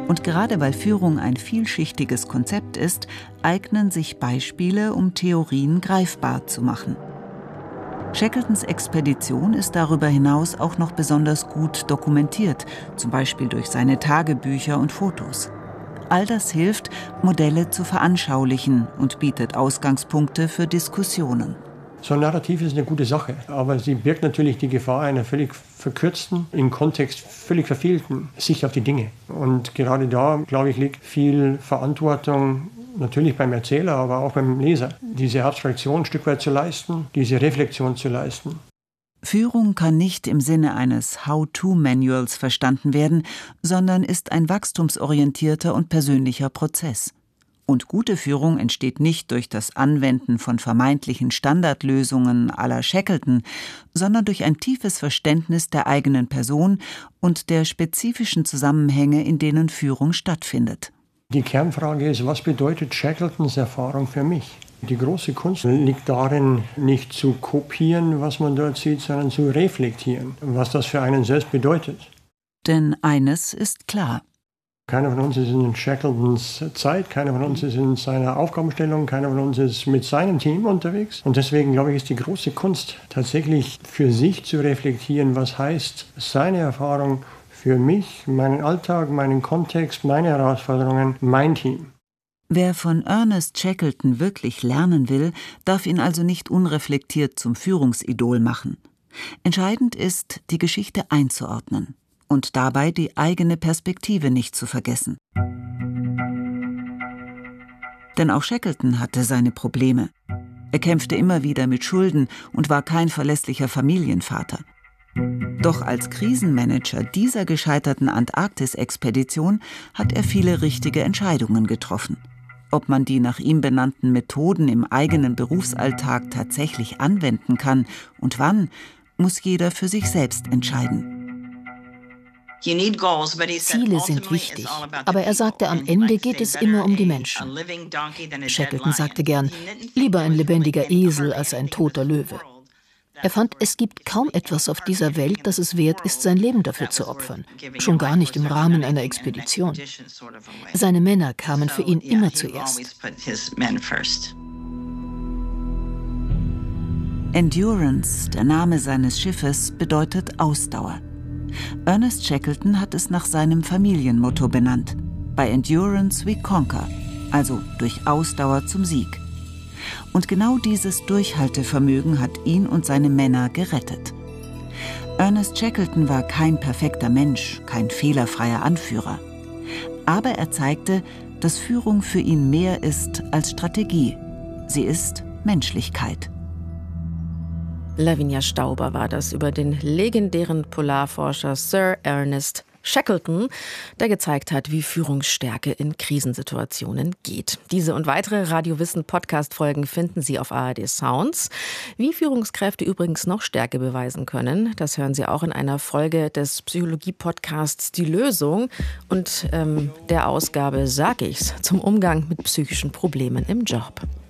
Und gerade weil Führung ein vielschichtiges Konzept ist, eignen sich Beispiele, um Theorien greifbar zu machen. Shackletons Expedition ist darüber hinaus auch noch besonders gut dokumentiert, zum Beispiel durch seine Tagebücher und Fotos. All das hilft, Modelle zu veranschaulichen und bietet Ausgangspunkte für Diskussionen. So ein Narrativ ist eine gute Sache, aber sie birgt natürlich die Gefahr einer völlig verkürzten, im Kontext völlig verfehlten Sicht auf die Dinge. Und gerade da, glaube ich, liegt viel Verantwortung, natürlich beim Erzähler, aber auch beim Leser, diese Abstraktion ein Stück weit zu leisten, diese Reflexion zu leisten. Führung kann nicht im Sinne eines How-to-Manuals verstanden werden, sondern ist ein wachstumsorientierter und persönlicher Prozess. Und gute Führung entsteht nicht durch das Anwenden von vermeintlichen Standardlösungen à la Shackleton, sondern durch ein tiefes Verständnis der eigenen Person und der spezifischen Zusammenhänge, in denen Führung stattfindet. Die Kernfrage ist, was bedeutet Shackletons Erfahrung für mich? Die große Kunst liegt darin, nicht zu kopieren, was man dort sieht, sondern zu reflektieren, was das für einen selbst bedeutet. Denn eines ist klar. Keiner von uns ist in Shackletons Zeit, keiner von uns ist in seiner Aufgabenstellung, keiner von uns ist mit seinem Team unterwegs. Und deswegen, glaube ich, ist die große Kunst, tatsächlich für sich zu reflektieren, was heißt seine Erfahrung für mich, meinen Alltag, meinen Kontext, meine Herausforderungen, mein Team. Wer von Ernest Shackleton wirklich lernen will, darf ihn also nicht unreflektiert zum Führungsidol machen. Entscheidend ist, die Geschichte einzuordnen und dabei die eigene Perspektive nicht zu vergessen. Denn auch Shackleton hatte seine Probleme. Er kämpfte immer wieder mit Schulden und war kein verlässlicher Familienvater. Doch als Krisenmanager dieser gescheiterten Antarktis-Expedition hat er viele richtige Entscheidungen getroffen. Ob man die nach ihm benannten Methoden im eigenen Berufsalltag tatsächlich anwenden kann und wann, muss jeder für sich selbst entscheiden. Ziele sind wichtig, aber er sagte, am Ende geht es immer um die Menschen. Shackleton sagte gern, lieber ein lebendiger Esel als ein toter Löwe. Er fand, es gibt kaum etwas auf dieser Welt, das es wert ist, sein Leben dafür zu opfern. Schon gar nicht im Rahmen einer Expedition. Seine Männer kamen für ihn immer zuerst. Endurance, der Name seines Schiffes, bedeutet Ausdauer. Ernest Shackleton hat es nach seinem Familienmotto benannt. By Endurance we conquer, also durch Ausdauer zum Sieg. Und genau dieses Durchhaltevermögen hat ihn und seine Männer gerettet. Ernest Shackleton war kein perfekter Mensch, kein fehlerfreier Anführer. Aber er zeigte, dass Führung für ihn mehr ist als Strategie. Sie ist Menschlichkeit. Lavinia Stauber war das über den legendären Polarforscher Sir Ernest Shackleton, der gezeigt hat, wie Führungsstärke in Krisensituationen geht. Diese und weitere Radio Wissen Podcast-Folgen finden Sie auf ARD Sounds. Wie Führungskräfte übrigens noch Stärke beweisen können, das hören Sie auch in einer Folge des Psychologie-Podcasts Die Lösung und der Ausgabe Sag ich's zum Umgang mit psychischen Problemen im Job.